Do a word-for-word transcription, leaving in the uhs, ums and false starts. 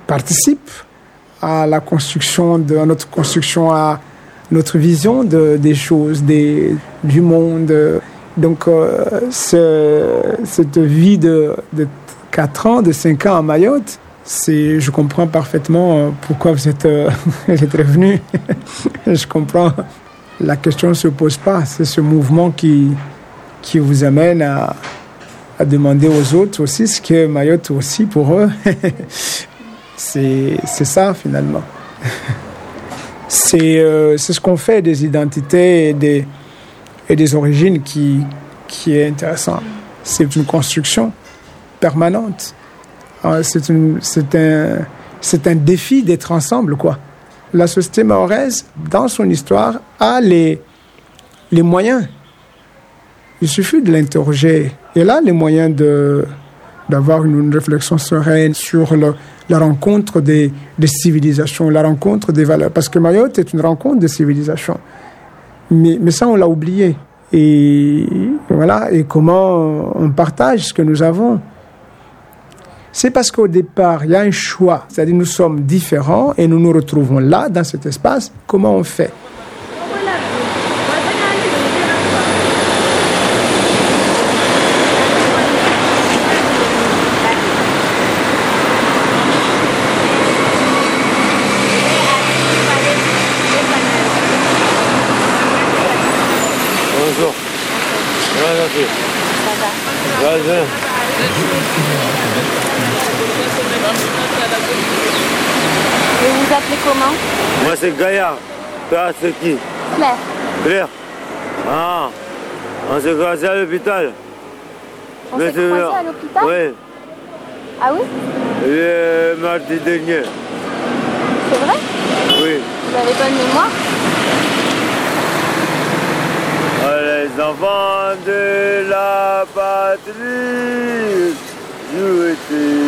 participent à la construction de à notre construction, à notre vision de, des choses, des, du monde. Donc, euh, ce, cette vie de, de quatre ans, de cinq ans à Mayotte, c'est, je comprends parfaitement pourquoi vous êtes, euh, vous êtes revenu. Je comprends. La question ne se pose pas. C'est ce mouvement qui, qui vous amène à, à demander aux autres aussi ce que Mayotte aussi pour eux. c'est, c'est ça, finalement. C'est, euh, c'est ce qu'on fait des identités et des, et des origines qui, qui est intéressant. C'est une construction permanente. C'est, une, c'est, un, c'est un défi d'être ensemble, quoi. La société mahoraise, dans son histoire, a les, les moyens. Il suffit de l'interroger. Elle a les moyens de, d'avoir une, une réflexion sereine sur le, la rencontre des, des civilisations, la rencontre des valeurs. Parce que Mayotte est une rencontre de civilisations. Mais, mais ça, on l'a oublié. Et voilà, et comment on partage ce que nous avons. C'est parce qu'au départ, il y a un choix. C'est-à-dire nous sommes différents et nous nous retrouvons là, dans cet espace. Comment on fait ? Bonjour. Bonjour. Et vous vous appelez comment? Moi c'est Gaillard. Toi c'est qui? Claire. Claire. Ah, on s'est croisés à l'hôpital. On s'est croisés à l'hôpital? Oui. Ah oui? Le mardi dernier. C'est vrai? Oui. Vous avez bonne mémoire? Les enfants de la patrie, jouez